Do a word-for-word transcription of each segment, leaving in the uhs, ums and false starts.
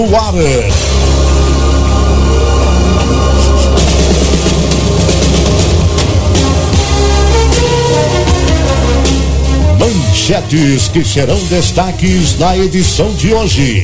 O ar. Manchetes que serão destaques na edição de hoje.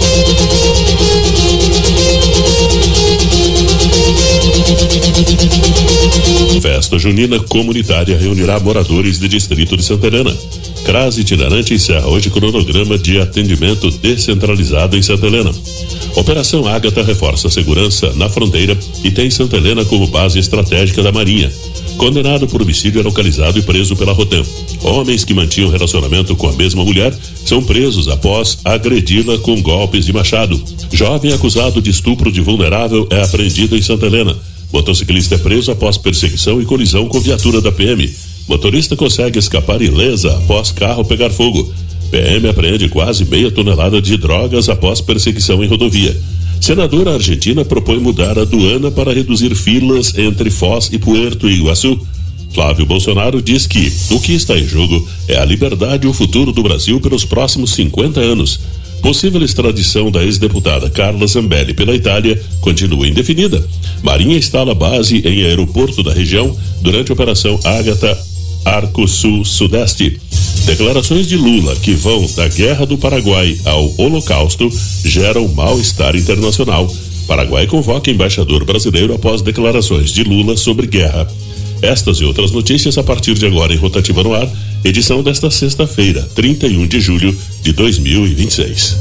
Festa junina comunitária reunirá moradores do distrito de Santa Helena. CRAS itinerante encerra hoje cronograma de atendimento descentralizado em Santa Helena. Operação Ágata reforça a segurança na fronteira e tem Santa Helena como base estratégica da Marinha. Condenado por homicídio é localizado e preso pela Rotem. Homens que mantinham relacionamento com a mesma mulher são presos após agredi-la com golpes de machado. Jovem acusado de estupro de vulnerável é apreendido em Santa Helena. Motociclista é preso após perseguição e colisão com viatura da P M. Motorista consegue escapar ilesa após carro pegar fogo. P M apreende quase meia tonelada de drogas após perseguição em rodovia. Senadora argentina propõe mudar a aduana para reduzir filas entre Foz e Puerto Iguaçu. Flávio Bolsonaro diz que o que está em jogo é a liberdade e o futuro do Brasil pelos próximos cinquenta anos. Possível extradição da ex-deputada Carla Zambelli pela Itália continua indefinida. Marinha instala base em aeroporto da região durante a Operação Ágata Arco Sul-Sudeste. Declarações de Lula que vão da Guerra do Paraguai ao Holocausto geram mal-estar internacional. Paraguai convoca embaixador brasileiro após declarações de Lula sobre guerra. Estas e outras notícias a partir de agora em Rotativa no Ar, edição desta sexta-feira, trinta e um de julho de dois mil e vinte e seis.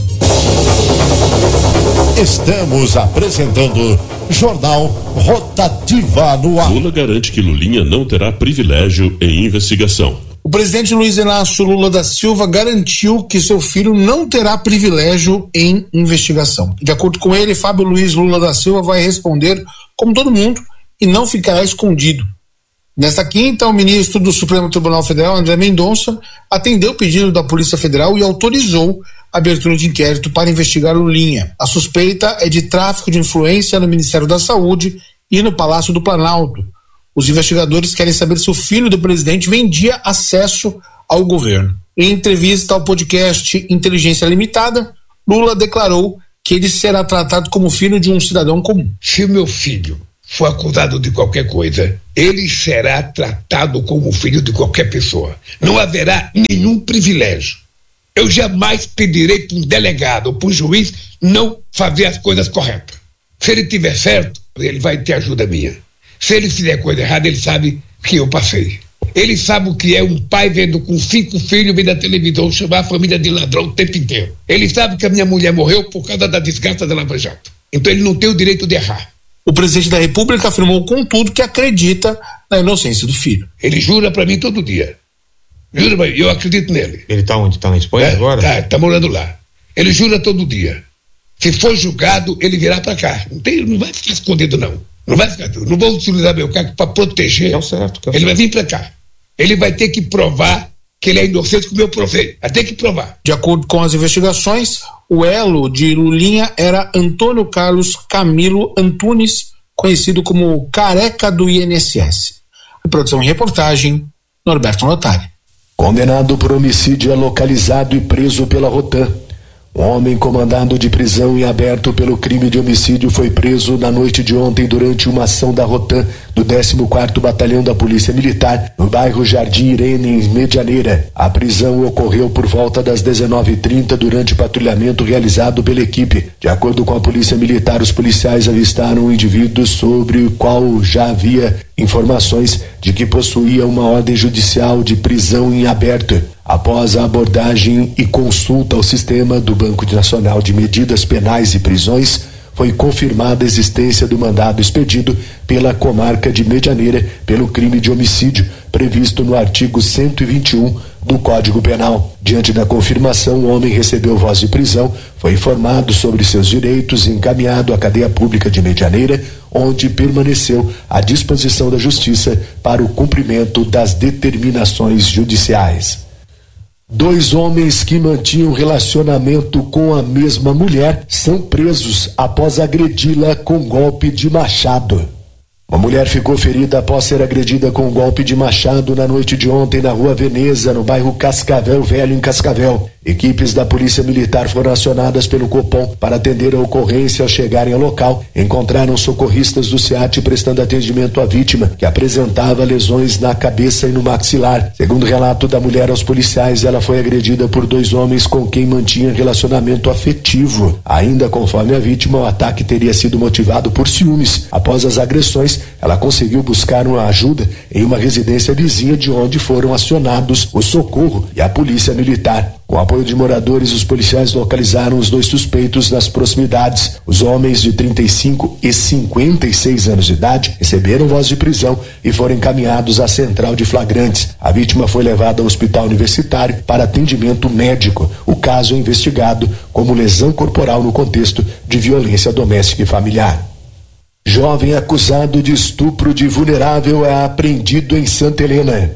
Estamos apresentando Jornal Rotativa no Ar. Lula garante que Lulinha não terá privilégio em investigação. O presidente Luiz Inácio Lula da Silva garantiu que seu filho não terá privilégio em investigação. De acordo com ele, Fábio Luiz Lula da Silva vai responder como todo mundo e não ficará escondido. Nesta quinta, o ministro do Supremo Tribunal Federal, André Mendonça, atendeu o pedido da Polícia Federal e autorizou a abertura de inquérito para investigar Lulinha. A suspeita é de tráfico de influência no Ministério da Saúde e no Palácio do Planalto. Os investigadores querem saber se o filho do presidente vendia acesso ao governo. Em entrevista ao podcast Inteligência Limitada, Lula declarou que ele será tratado como filho de um cidadão comum. Se meu filho for acusado de qualquer coisa, ele será tratado como filho de qualquer pessoa. Não haverá nenhum privilégio. Eu jamais pedirei para um delegado ou para um juiz não fazer as coisas corretas. Se ele tiver certo, ele vai ter ajuda minha. Se ele fizer coisa errada, ele sabe que eu passei. Ele sabe o que é um pai vendo com cinco filhos vendo a televisão chamar a família de ladrão o tempo inteiro. Ele sabe que a minha mulher morreu por causa da desgraça da Lava Jato. Então ele não tem o direito de errar. O presidente da República afirmou, contudo, que acredita na inocência do filho. Ele jura pra mim todo dia. Jura pra mim, eu acredito nele. Ele tá onde? Tá na Espanha é, agora? Tá, tá morando lá. Ele jura todo dia. Se for julgado, ele virá pra cá. Não, tem, não vai ficar escondido, não. Não vai ficar, não vou utilizar meu cargo pra proteger. É o certo. É o ele certo. vai vir pra cá. Ele vai ter que provar que ele é inocente como eu provei. Vai ter que provar. De acordo com as investigações, o elo de Lulinha era Antônio Carlos Camilo Antunes, conhecido como Careca do I N S S. A produção e reportagem, Norberto Notari. Condenado por homicídio é localizado e preso pela Rotem. Um homem comandado de prisão em aberto pelo crime de homicídio foi preso na noite de ontem durante uma ação da Rotem do décimo quarto Batalhão da Polícia Militar no bairro Jardim Irene, em Medianeira. A prisão ocorreu por volta das dezenove e trinta durante o patrulhamento realizado pela equipe. De acordo com a Polícia Militar, os policiais avistaram um indivíduo sobre o qual já havia informações de que possuía uma ordem judicial de prisão em aberto. Após a abordagem e consulta ao sistema do Banco Nacional de Medidas Penais e Prisões, foi confirmada a existência do mandado expedido pela comarca de Medianeira pelo crime de homicídio, previsto no artigo cento e vinte e um do Código Penal. Diante da confirmação, o homem recebeu voz de prisão, foi informado sobre seus direitos e encaminhado à cadeia pública de Medianeira, onde permaneceu à disposição da Justiça para o cumprimento das determinações judiciais. Dois homens que mantinham relacionamento com a mesma mulher são presos após agredi-la com golpe de machado. Uma mulher ficou ferida após ser agredida com um golpe de machado na noite de ontem na Rua Veneza, no bairro Cascavel Velho, em Cascavel. Equipes da Polícia Militar foram acionadas pelo Copom para atender a ocorrência. Ao chegarem ao local, encontraram socorristas do SEAT prestando atendimento à vítima, que apresentava lesões na cabeça e no maxilar. Segundo o relato da mulher aos policiais, ela foi agredida por dois homens com quem mantinha relacionamento afetivo. Ainda conforme a vítima, o ataque teria sido motivado por ciúmes. Após as agressões, ela conseguiu buscar uma ajuda em uma residência vizinha, de onde foram acionados o socorro e a Polícia Militar. Com apoio de moradores, os policiais localizaram os dois suspeitos nas proximidades. Os homens de trinta e cinco e cinquenta e seis anos de idade receberam voz de prisão e foram encaminhados à central de flagrantes. A vítima foi levada ao hospital universitário para atendimento médico. O caso é investigado como lesão corporal no contexto de violência doméstica e familiar. Jovem acusado de estupro de vulnerável é apreendido em Santa Helena.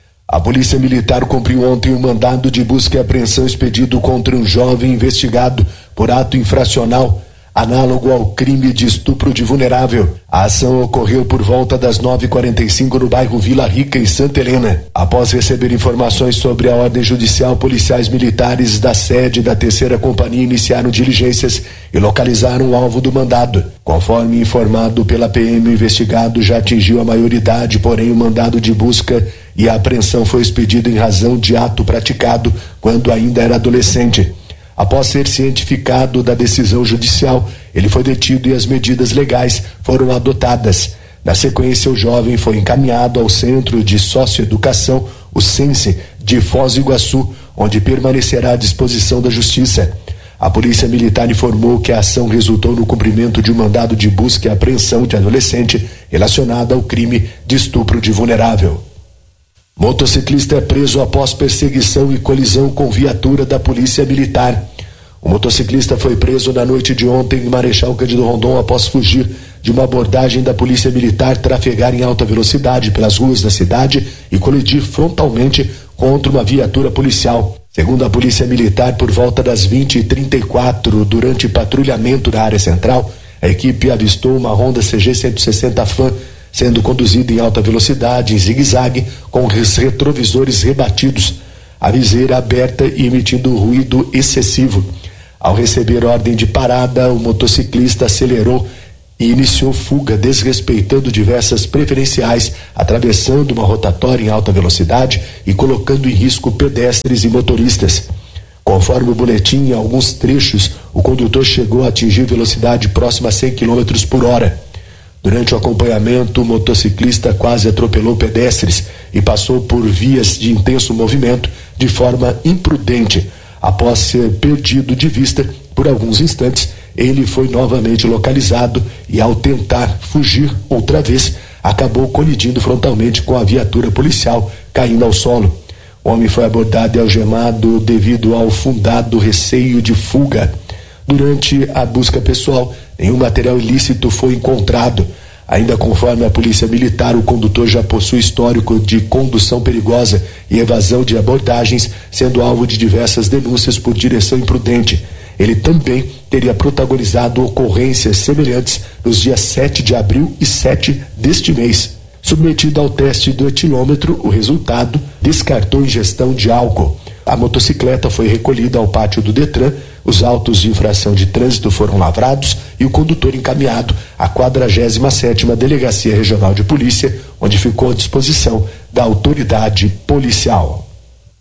A Polícia Militar cumpriu ontem um mandado de busca e apreensão expedido contra um jovem investigado por ato infracional análogo ao crime de estupro de vulnerável. A ação ocorreu por volta das nove e quarenta e cinco no bairro Vila Rica, em Santa Helena. Após receber informações sobre a ordem judicial, policiais militares da sede da terceira companhia iniciaram diligências e localizaram o alvo do mandado. Conforme informado pela P M, o investigado já atingiu a maioridade, porém o mandado de busca e a apreensão foi expedido em razão de ato praticado quando ainda era adolescente. Após ser cientificado da decisão judicial, ele foi detido e as medidas legais foram adotadas. Na sequência, o jovem foi encaminhado ao Centro de Socioeducação, o SENSE, de Foz do Iguaçu, onde permanecerá à disposição da Justiça. A Polícia Militar informou que a ação resultou no cumprimento de um mandado de busca e apreensão de adolescente relacionado ao crime de estupro de vulnerável. Motociclista é preso após perseguição e colisão com viatura da Polícia Militar. O motociclista foi preso na noite de ontem em Marechal Cândido Rondon após fugir de uma abordagem da Polícia Militar, trafegar em alta velocidade pelas ruas da cidade e colidir frontalmente contra uma viatura policial. Segundo a Polícia Militar, por volta das vinte e trinta e quatro, durante patrulhamento da área central, a equipe avistou uma Honda C G cento e sessenta Fan sendo conduzida em alta velocidade, em zigue-zague, com os retrovisores rebatidos, a viseira aberta e emitindo ruído excessivo. Ao receber ordem de parada, o motociclista acelerou e iniciou fuga, desrespeitando diversas preferenciais, atravessando uma rotatória em alta velocidade e colocando em risco pedestres e motoristas. Conforme o boletim, em alguns trechos, o condutor chegou a atingir velocidade próxima a cem quilômetros por hora. Durante o acompanhamento, o motociclista quase atropelou pedestres e passou por vias de intenso movimento de forma imprudente. Após ser perdido de vista por alguns instantes, ele foi novamente localizado e, ao tentar fugir outra vez, acabou colidindo frontalmente com a viatura policial, caindo ao solo. O homem foi abordado e algemado devido ao fundado receio de fuga. Durante a busca pessoal, nenhum material ilícito foi encontrado. Ainda conforme a Polícia Militar, o condutor já possui histórico de condução perigosa e evasão de abordagens, sendo alvo de diversas denúncias por direção imprudente. Ele também teria protagonizado ocorrências semelhantes nos dias sete de abril e sete deste mês. Submetido ao teste do etilômetro, o resultado descartou ingestão de álcool. A motocicleta foi recolhida ao pátio do Detran, os autos de infração de trânsito foram lavrados e o condutor encaminhado à quadragésima sétima Delegacia Regional de Polícia, onde ficou à disposição da autoridade policial.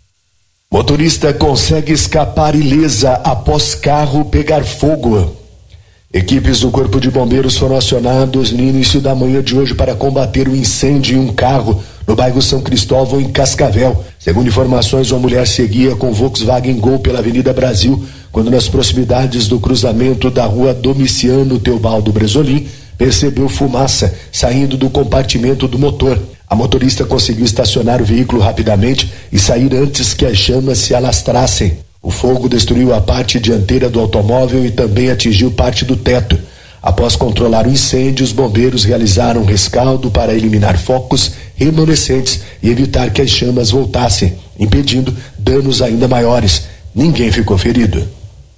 Motorista consegue escapar ilesa após carro pegar fogo. Equipes do Corpo de Bombeiros foram acionados no início da manhã de hoje para combater o incêndio em um carro no bairro São Cristóvão, em Cascavel. Segundo informações, uma mulher seguia com Volkswagen Gol pela Avenida Brasil, quando nas proximidades do cruzamento da rua Domiciano Teobaldo Bresolim, percebeu fumaça saindo do compartimento do motor. A motorista conseguiu estacionar o veículo rapidamente e sair antes que as chamas se alastrassem. O fogo destruiu a parte dianteira do automóvel e também atingiu parte do teto. Após controlar o incêndio, os bombeiros realizaram um rescaldo para eliminar focos remanescentes e evitar que as chamas voltassem, impedindo danos ainda maiores. Ninguém ficou ferido.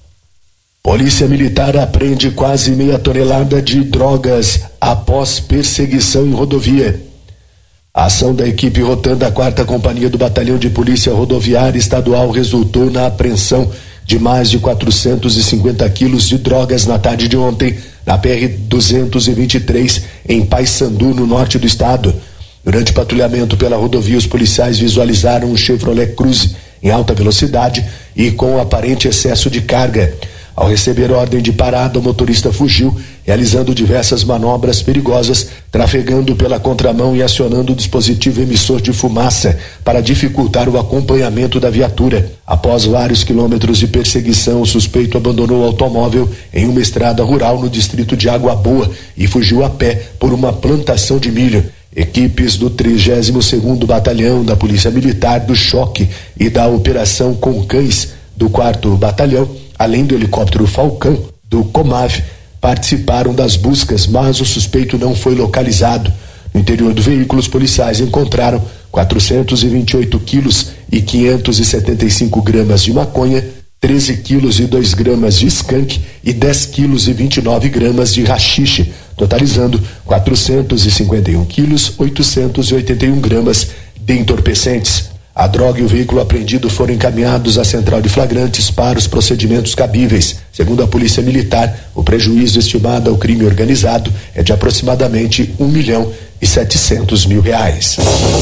Polícia Militar apreende quase meia tonelada de drogas após perseguição em rodovia. A ação da equipe Rotan da quarta Companhia do Batalhão de Polícia Rodoviária Estadual resultou na apreensão de mais de quatrocentos e cinquenta quilos de drogas na tarde de ontem, na P R duzentos e vinte e três, em Paissandu, no norte do estado. Durante patrulhamento pela rodovia, os policiais visualizaram um Chevrolet Cruze em alta velocidade e com aparente excesso de carga. Ao receber ordem de parada, o motorista fugiu, realizando diversas manobras perigosas, trafegando pela contramão e acionando o dispositivo emissor de fumaça para dificultar o acompanhamento da viatura. Após vários quilômetros de perseguição, o suspeito abandonou o automóvel em uma estrada rural no distrito de Água Boa e fugiu a pé por uma plantação de milho. Equipes do trigésimo segundo Batalhão da Polícia Militar do Choque e da Operação Com Cães do quarto Batalhão, além do helicóptero Falcão do Comav, participaram das buscas, mas o suspeito não foi localizado. No interior do veículo, os policiais encontraram quatrocentos e vinte e oito quilos e quinhentos e setenta e cinco gramas de maconha, treze quilos e dois gramas de skunk e dez quilos e vinte e nove gramas de haxixe, totalizando quatrocentos e cinquenta e um quilos, oitocentos e oitenta e um gramas de entorpecentes. A droga e o veículo apreendido foram encaminhados à central de flagrantes para os procedimentos cabíveis. Segundo a Polícia Militar, o prejuízo estimado ao crime organizado é de aproximadamente um milhão e setecentos mil reais.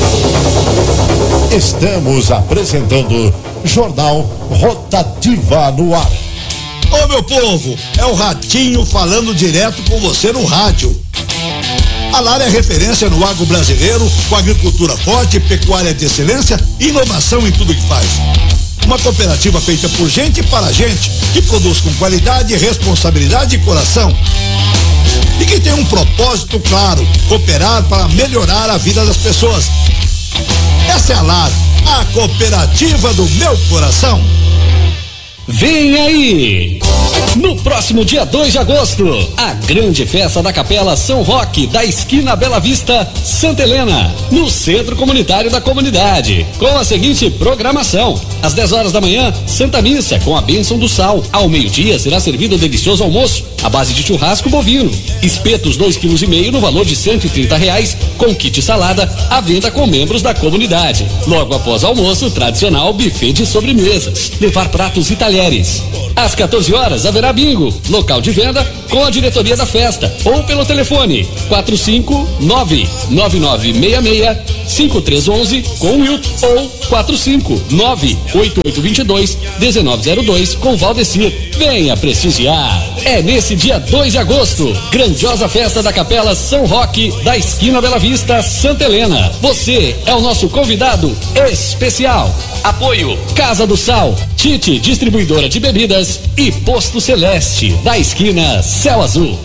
Estamos apresentando Jornal Rotativa no ar. Ô meu povo, é o Ratinho falando direto com você no rádio. A Lar é referência no agro brasileiro, com agricultura forte, pecuária de excelência e inovação em tudo que faz. Uma cooperativa feita por gente e para gente, que produz com qualidade, responsabilidade e coração. E que tem um propósito claro: cooperar para melhorar a vida das pessoas. Essa é a Lar, a cooperativa do meu coração. Vem aí! No próximo dia dois de agosto, a grande festa da Capela São Roque, da esquina Bela Vista, Santa Helena, no Centro Comunitário da Comunidade, com a seguinte programação: às dez horas da manhã, Santa Missa com a bênção do sal. Ao meio-dia será servido o delicioso almoço à base de churrasco bovino, espetos dois quilos e meio no valor de cento e trinta reais, com kit salada à venda com membros da comunidade. Logo após o almoço, tradicional buffet de sobremesas, levar pratos e talheres. Às quatorze horas haverá bingo, local de venda com a diretoria da festa ou pelo telefone quatro cinco nove nove nove seis seis cinco três um um com o Wilton ou quatro cinco nove oito oito dois dois um nove zero dois com Valdecir. Venha prestigiar. É nesse dia dois de agosto, grandiosa festa da Capela São Roque, da esquina Bela Vista, Santa Helena. Você é o nosso convidado especial. Apoio Casa do Sal, Tite, distribuidora de bebidas, e Posto Celeste, da esquina Céu Azul.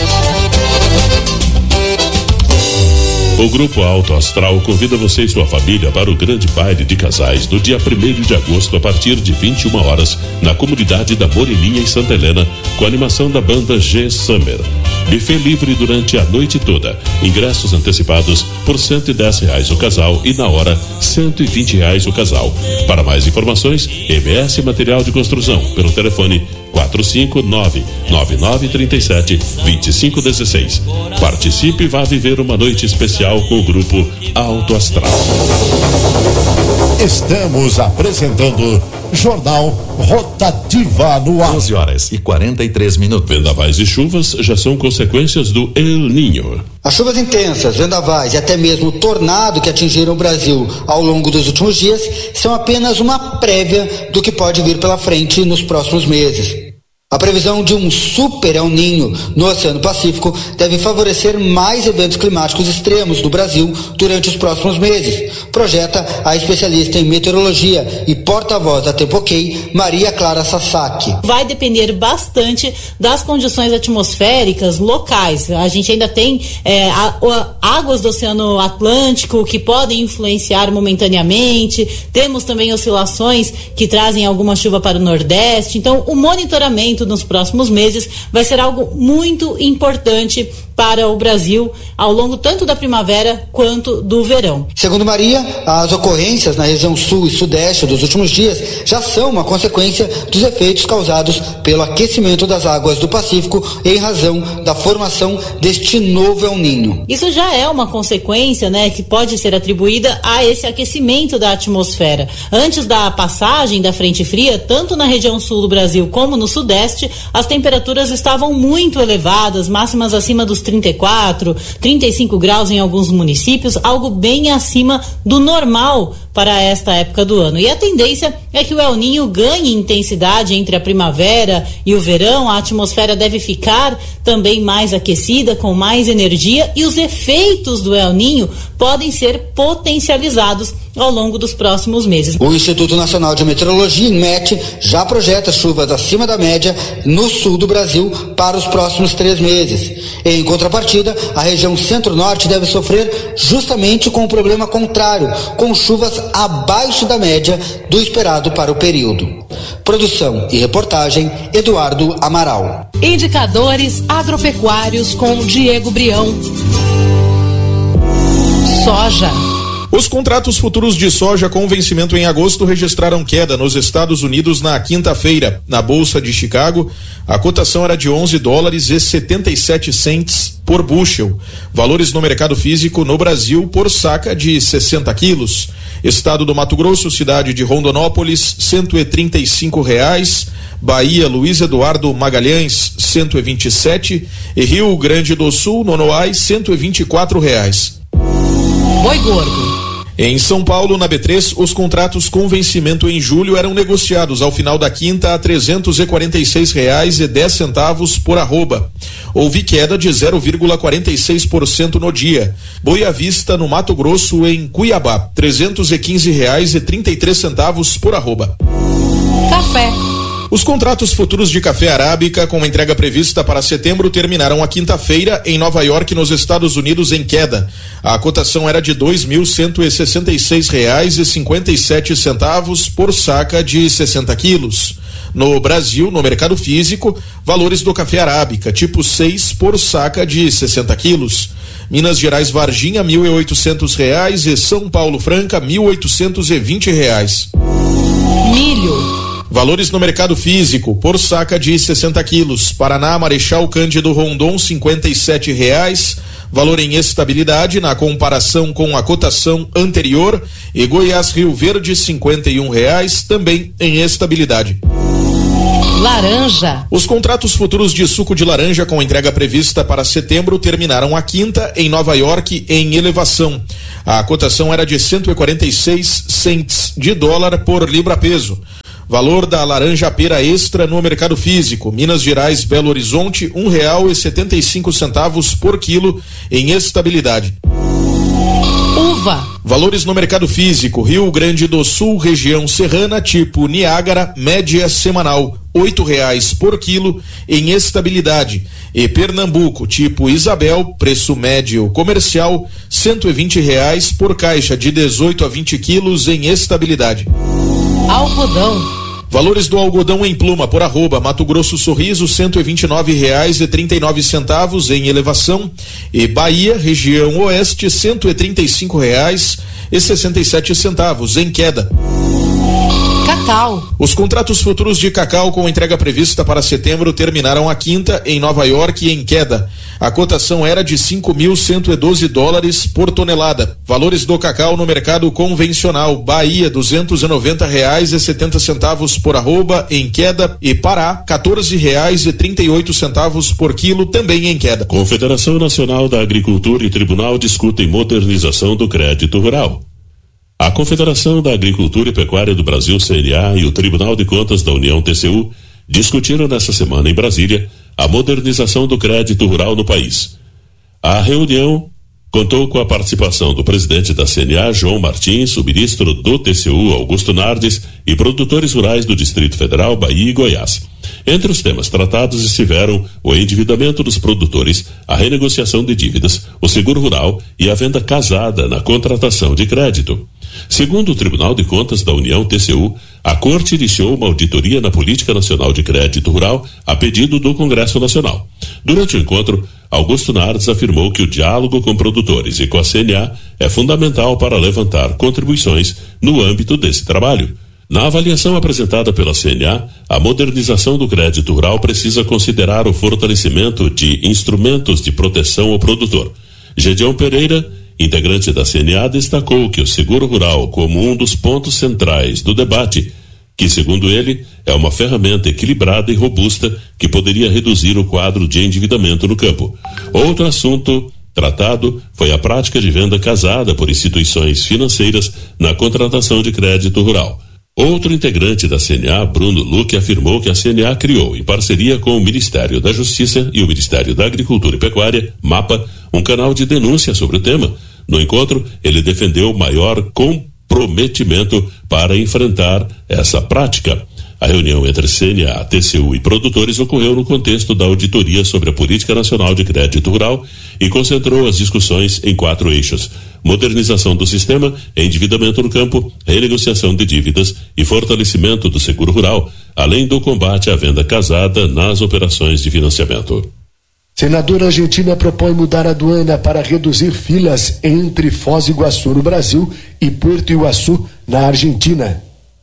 O Grupo Alto Astral convida você e sua família para o grande baile de casais no dia primeiro de agosto, a partir de vinte e uma horas, na comunidade da Moreninha, em Santa Helena, com a animação da banda G Summer. Buffet livre durante a noite toda. Ingressos antecipados por cento e dez reais o casal e na hora cento e vinte reais o casal. Para mais informações, M S Material de Construção, pelo telefone quatro cinco nove nove nove três sete dois cinco um seis. Participe e vá viver uma noite especial com o Grupo Alto Astral. Estamos apresentando Jornal Rotativa no ar. onze horas e quarenta e três minutos. Vendavais e chuvas já são consequências do El Niño. As chuvas intensas, vendavais e até mesmo tornado que atingiram o Brasil ao longo dos últimos dias são apenas uma prévia do que pode vir pela frente nos próximos meses. A previsão de um super El Niño no Oceano Pacífico deve favorecer mais eventos climáticos extremos no Brasil durante os próximos meses, projeta a especialista em meteorologia e porta-voz da Tempo-Ok, Maria Clara Sasaki. Vai depender bastante das condições atmosféricas locais. A gente ainda tem é, a, a, águas do Oceano Atlântico que podem influenciar momentaneamente, temos também oscilações que trazem alguma chuva para o Nordeste, então o monitoramento nos próximos meses vai ser algo muito importante para o Brasil ao longo tanto da primavera quanto do verão. Segundo Maria, as ocorrências na região sul e sudeste dos últimos dias já são uma consequência dos efeitos causados pelo aquecimento das águas do Pacífico em razão da formação deste novo El Niño. Isso já é uma consequência, né, que pode ser atribuída a esse aquecimento da atmosfera. Antes da passagem da frente fria, tanto na região sul do Brasil como no sudeste, as temperaturas estavam muito elevadas, máximas acima dos trinta e quatro, trinta e cinco graus em alguns municípios, algo bem acima do normal para esta época do ano. E a tendência é que o El Niño ganhe intensidade entre a primavera e o verão. A atmosfera deve ficar também mais aquecida, com mais energia, e os efeitos do El Niño podem ser potencializados ao longo dos próximos meses. O Instituto Nacional de Meteorologia, INMET, já projeta chuvas acima da média no sul do Brasil para os próximos três meses. Em contrapartida, a região centro-norte deve sofrer justamente com o problema contrário, com chuvas abaixo da média do esperado para o período. Produção e reportagem, Eduardo Amaral. Indicadores agropecuários com Diego Brião. Soja. Os contratos futuros de soja com vencimento em agosto registraram queda nos Estados Unidos na quinta-feira. Na Bolsa de Chicago, a cotação era de onze dólares e setenta e sete centes por bushel. Valores no mercado físico no Brasil por saca de sessenta quilos. Estado do Mato Grosso, cidade de Rondonópolis, cento e trinta e cinco reais. Bahia, Luiz Eduardo Magalhães, cento e vinte e sete. E Rio Grande do Sul, Nonoai, cento e vinte e quatro reais. Boi gordo. Em São Paulo, na B três, os contratos com vencimento em julho eram negociados ao final da quinta a trezentos e quarenta e seis reais e dez centavos por arroba. Houve queda de zero vírgula quarenta e seis por cento no dia. Boi à vista no Mato Grosso, em Cuiabá, trezentos e quinze reais e trinta e três centavos por arroba. Café. Os contratos futuros de café arábica com entrega prevista para setembro terminaram a quinta-feira em Nova York, nos Estados Unidos, em queda. A cotação era de dois mil cento e sessenta e seis reais e cinquenta e sete centavos por saca de sessenta quilos. No Brasil, no mercado físico, valores do café arábica tipo seis por saca de sessenta quilos. Minas Gerais Varginha, mil e oitocentos reais, e São Paulo Franca, mil oitocentos e vinte reais. Milho. Valores no mercado físico por saca de sessenta quilos. Paraná, Marechal Cândido Rondon, cinquenta e sete reais. Valor em estabilidade na comparação com a cotação anterior. E Goiás, Rio Verde, cinquenta e um reais, também em estabilidade. Laranja. Os contratos futuros de suco de laranja com entrega prevista para setembro terminaram a quinta em Nova York em elevação. A cotação era de cento e quarenta e seis centes de dólar por libra-peso. Valor da laranja pera extra no mercado físico. Minas Gerais, Belo Horizonte, um real e setenta e cinco centavos por quilo em estabilidade. Uva. Valores no mercado físico. Rio Grande do Sul, região serrana, tipo Niágara, média semanal, oito reais por quilo em estabilidade. E Pernambuco, tipo Isabel, preço médio comercial, cento e vinte reais por caixa de dezoito a vinte quilos em estabilidade. Algodão. Valores do algodão em pluma por arroba Mato Grosso Sorriso, cento e vinte e nove reais e trinta e nove centavos em elevação. E Bahia, região oeste, cento e trinta e cinco reais e sessenta e sete centavos em queda. Cacau. Os contratos futuros de cacau com entrega prevista para setembro terminaram a quinta em Nova York em queda. A cotação era de cinco mil cento e doze dólares por tonelada. Valores do cacau no mercado convencional. Bahia, duzentos e noventa reais e setenta centavos por arroba em queda. E Pará, quatorze reais e trinta e oito centavos por quilo, também em queda. Confederação Nacional da Agricultura e Tribunal discutem modernização do crédito rural. A Confederação da Agricultura e Pecuária do Brasil, C N A, e o Tribunal de Contas da União, T C U, discutiram nesta semana em Brasília a modernização do crédito rural no país. A reunião contou com a participação do presidente da C N A, João Martins, o ministro do T C U, Augusto Nardes, e produtores rurais do Distrito Federal, Bahia e Goiás. Entre os temas tratados estiveram o endividamento dos produtores, a renegociação de dívidas, o seguro rural e a venda casada na contratação de crédito. Segundo o Tribunal de Contas da União, T C U, a Corte iniciou uma auditoria na Política Nacional de Crédito Rural a pedido do Congresso Nacional. Durante o encontro, Augusto Nardes afirmou que o diálogo com produtores e com a C N A é fundamental para levantar contribuições no âmbito desse trabalho. Na avaliação apresentada pela C N A, a modernização do crédito rural precisa considerar o fortalecimento de instrumentos de proteção ao produtor. Gedeão Pereira, integrante da C N A, destacou que o seguro rural como um dos pontos centrais do debate, que, segundo ele, é uma ferramenta equilibrada e robusta que poderia reduzir o quadro de endividamento no campo. Outro assunto tratado foi a prática de venda casada por instituições financeiras na contratação de crédito rural. Outro integrante da C N A, Bruno Luque, afirmou que a C N A criou, em parceria com o Ministério da Justiça e o Ministério da Agricultura e Pecuária, MAPA, um canal de denúncia sobre o tema. No encontro, ele defendeu maior comprometimento para enfrentar essa prática. A reunião entre C N A, T C U e produtores ocorreu no contexto da auditoria sobre a Política Nacional de Crédito Rural e concentrou as discussões em quatro eixos: modernização do sistema, endividamento no campo, renegociação de dívidas e fortalecimento do seguro rural, além do combate à venda casada nas operações de financiamento. Senadora argentina propõe mudar a aduana para reduzir filas entre Foz do Iguaçu, no Brasil, e Puerto Iguaçu, na Argentina.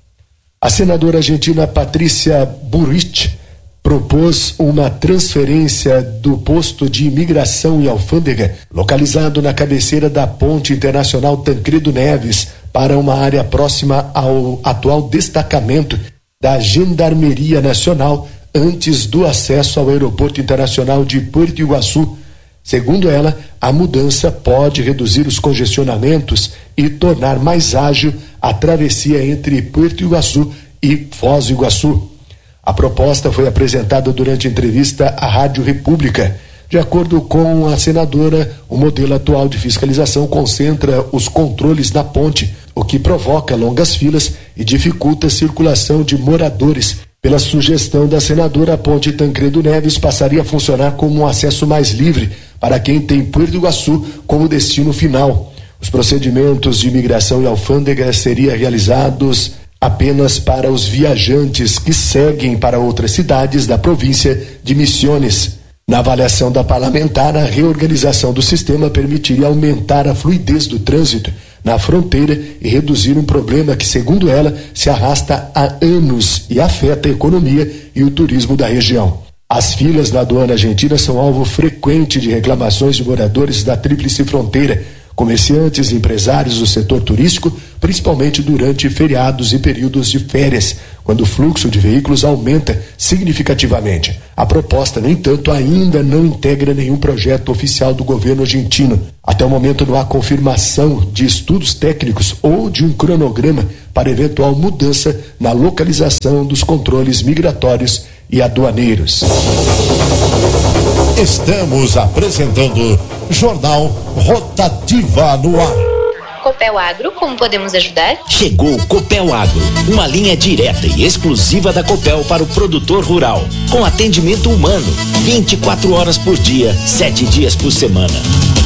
A senadora argentina Patrícia Burrich propôs uma transferência do posto de imigração e alfândega, localizado na cabeceira da Ponte Internacional Tancredo Neves, para uma área próxima ao atual destacamento da Gendarmeria Nacional, antes do acesso ao Aeroporto Internacional de Puerto Iguaçu. Segundo ela, a mudança pode reduzir os congestionamentos e tornar mais ágil a travessia entre Puerto Iguaçu e Foz do Iguaçu. A proposta foi apresentada durante entrevista à Rádio República. De acordo com a senadora, o modelo atual de fiscalização concentra os controles na ponte, o que provoca longas filas e dificulta a circulação de moradores. Pela sugestão da senadora, a ponte Tancredo Neves passaria a funcionar como um acesso mais livre para quem tem Puerto Iguaçu como destino final. Os procedimentos de imigração e alfândega seriam realizados apenas para os viajantes que seguem para outras cidades da província de Misiones. Na avaliação da parlamentar, a reorganização do sistema permitiria aumentar a fluidez do trânsito na fronteira e reduzir um problema que, segundo ela, se arrasta há anos e afeta a economia e o turismo da região. As filas na aduana argentina são alvo frequente de reclamações de moradores da Tríplice Fronteira, comerciantes e empresários do setor turístico, principalmente durante feriados e períodos de férias, quando o fluxo de veículos aumenta significativamente. A proposta, no entanto, ainda não integra nenhum projeto oficial do governo argentino. Até o momento não há confirmação de estudos técnicos ou de um cronograma para eventual mudança na localização dos controles migratórios e aduaneiros. Estamos apresentando Jornal Rotativa no ar. Copel Agro, como podemos ajudar? Chegou o Copel Agro, uma linha direta e exclusiva da Copel para o produtor rural, com atendimento humano, vinte e quatro horas por dia, sete dias por semana.